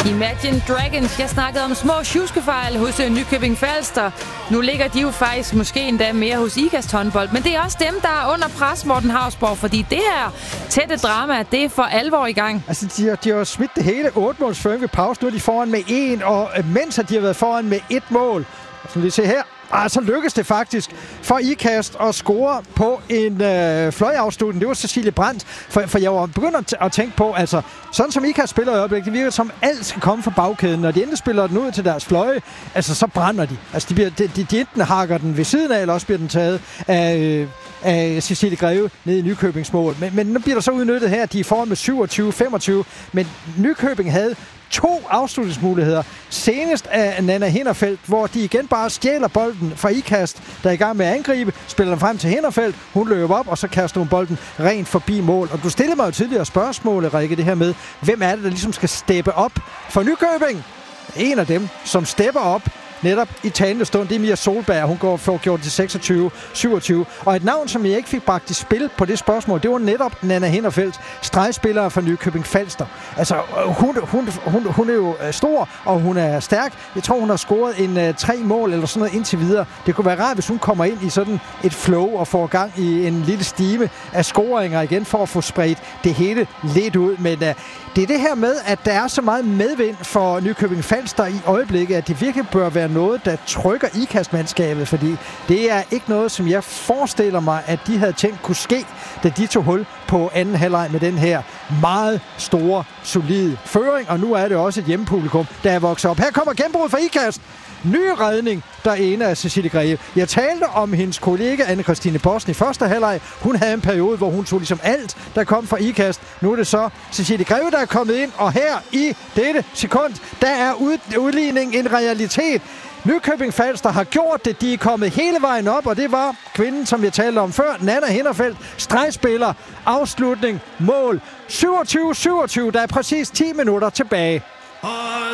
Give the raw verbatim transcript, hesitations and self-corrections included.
Imagine Dragons. Jeg snakkede om små sjuskefejl hos Nykøbing Falster. Nu ligger de jo faktisk måske endda mere hos Ikast håndbold. Men det er også dem, der er under pres, Morten Hausborg. Fordi det her tætte drama, det er for alvor i gang. Altså, de har, de har smidt det hele otte måls føring ved pause. Nu er de foran med en, og mens de har været foran med et mål. Som vi ser her. Og så lykkedes det faktisk for Ikast at score på en øh, fløjafslutning. Det var Cecilie Brandt, for, for jeg var begyndt at, t- at tænke på, altså sådan som Ikast spiller i øjeblikket, det virker som alt skal komme fra bagkæden. Når de endelig spiller den ud til deres fløje, altså så brænder de. Altså de, bliver, de, de, de enten hakker den ved siden af, eller også bliver den taget af, øh, af Cecilie Greve nede i Nykøbings mål. Men, men nu bliver der så udnyttet her, de er foran med syvogtyve femogtyve, men Nykøbing havde to afslutningsmuligheder. Senest af Nanna Hinderfeldt, hvor de igen bare stjæler bolden fra Ikast, der er i gang med at angribe, spiller den frem til Hinderfeldt, hun løber op, og så kaster hun bolden rent forbi mål. Og du stillede mig jo tidligere spørgsmålet, Rikke, det her med, hvem er det, der ligesom skal steppe op for Nykøbing? En af dem, som stepper op netop i talende stund, det er Mia Solberg. Hun går for gjort til seksogtyve syvogtyve. Og et navn, som jeg ikke fik bragt i spil på det spørgsmål, det var netop Nanna Hinderfeldt, stregspiller fra Nykøbing Falster. Altså, hun, hun, hun, hun er jo stor, og hun er stærk. Jeg tror, hun har scoret en uh, tre mål eller sådan noget indtil videre. Det kunne være rart, hvis hun kommer ind i sådan et flow og får gang i en lille stime af scoringer igen, for at få spredt det hele lidt ud. Men uh, det er det her med, at der er så meget medvind for Nykøbing Falster i øjeblikket, at det virkelig bør være noget, der trykker Ikast-mandskabet, fordi det er ikke noget, som jeg forestiller mig, at de havde tænkt kunne ske, da de tog hul på anden halvleg med den her meget store, solide føring, og nu er det også et hjemmepublikum, der er vokset op. Her kommer gennembruddet fra Ikast. Ny redning, der ene af Cecilie Greve. Jeg talte om hendes kollega Anne-Christine Posten i første halvleg. Hun havde en periode, hvor hun tog ligesom alt, der kom fra Ikast. Nu er det så Cecilie Greve, der er kommet ind, og her i dette sekund, der er ud- udligning en realitet. Nykøbing Falster har gjort det. De er kommet hele vejen op, og det var kvinden, som jeg talte om før, Nanna Hinderfeldt, stregspiller, afslutning, mål. syvogtyve syvogtyve, der er præcis ti minutter tilbage.